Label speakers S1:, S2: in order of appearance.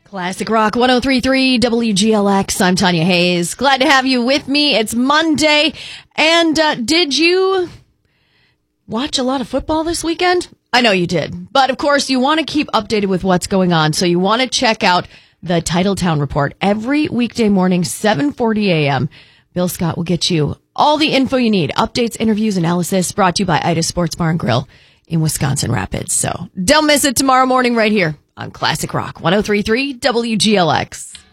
S1: Classic Rock 103.3 WGLX. I'm Tanya Hayes. Glad to have you with me. It's Monday. And did you watch a lot of football this weekend? I know you did. But, of course, you want to keep updated with what's going on. So you want to check out the Titletown Report every weekday morning, 7:40 a.m. Bill Scott will get you all the info you need. Updates, interviews, analysis brought to you by Ida Sports Bar and Grill in Wisconsin Rapids. So don't miss it tomorrow morning right here on Classic Rock 103.3 WGLX.